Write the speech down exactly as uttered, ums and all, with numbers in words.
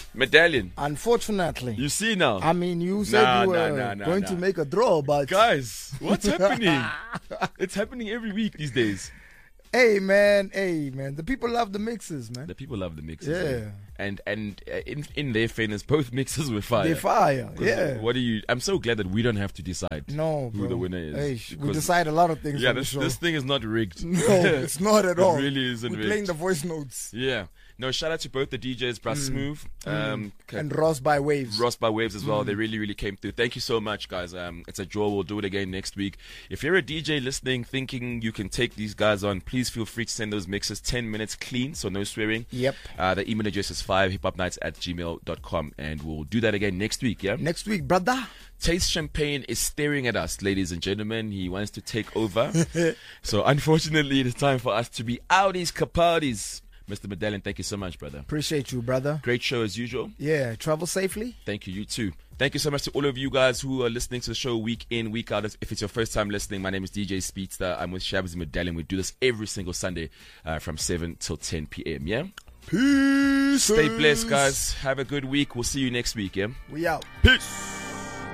Medallion. Unfortunately. You see now. I mean, you said Nah, you were nah, nah, nah, going nah. to make a draw, but Guys, what's happening? It's happening every week these days. hey, man, hey, man, the people love the mixes, man. The people love the mixes. Yeah. man. And and uh, in in their fairness, both mixes were fire. They fire, 'Cause yeah. What do you? I'm so glad that we don't have to decide. No, who bro. the winner is. Hey, sh- we because- decide a lot of things. Yeah, on the this show. this thing is not rigged. No, it's not at It all. really isn't We're rigged. playing the voice notes. Yeah. No, shout out to both the D Js, Brass Smooth, um, And Ross by Waves. Ross by Waves as Mm. well. They really, really came through. Thank you so much, guys. Um, it's a draw. We'll do it again next week. If you're a D J listening, thinking you can take these guys on, please feel free to send those mixes ten minutes clean, so no swearing. Yep. Uh, the email address is five hiphopnights at gmail dot com, and we'll do that again next week, yeah? Next week, brother. Taste Champagne is staring at us, ladies and gentlemen. He wants to take over. So, unfortunately, it is time for us to be outies, caparties. Mister Medallion, thank you so much, brother. Appreciate you, brother. Great show as usual. Yeah, travel safely. Thank you, you too. Thank you so much to all of you guys who are listening to the show week in, week out. If it's your first time listening, my name is D J Speedster. I'm with Shabazz Medallion. We do this every single Sunday uh, from seven till ten p.m., yeah? Peace. Stay blessed, guys. Have a good week. We'll see you next week, yeah? We out. Peace.